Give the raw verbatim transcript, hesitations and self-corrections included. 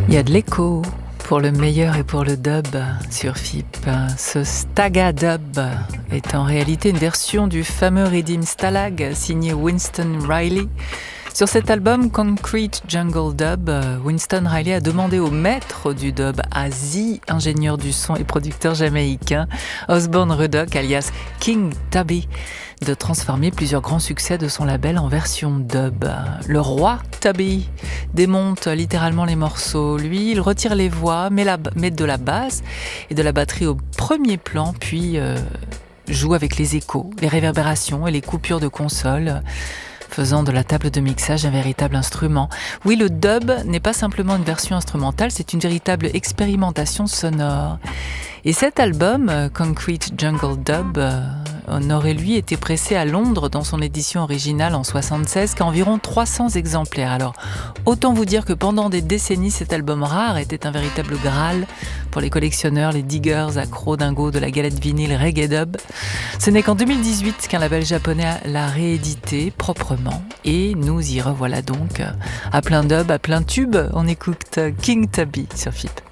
Il y a de l'écho pour le meilleur et pour le dub sur F I P. Ce Staga Dub est en réalité une version du fameux Riddim Stalag signé Winston Riley. Sur cet album Concrete Jungle Dub, Winston Riley a demandé au maître du dub, à The, ingénieur du son et producteur jamaïcain, Osborne Rudock alias King Tubby, de transformer plusieurs grands succès de son label en version dub. Le roi Tubby démonte littéralement les morceaux. Lui, il retire les voix, met, la, met de la basse et de la batterie au premier plan, puis euh, joue avec les échos, les réverbérations et les coupures de console, faisant de la table de mixage un véritable instrument. Oui, le dub n'est pas simplement une version instrumentale, c'est une véritable expérimentation sonore. Et cet album, Concrete Jungle Dub, n'aurait lui été pressé à Londres dans son édition originale en soixante-seize qu'à environ trois cents exemplaires. Alors, autant vous dire que pendant des décennies, cet album rare était un véritable graal pour les collectionneurs, les diggers, accros dingos de la galette vinyle reggae dub. Ce n'est qu'en deux mille dix-huit qu'un label japonais l'a réédité proprement et nous y revoilà donc à plein dub, à plein tube. On écoute King Tubby sur F I P.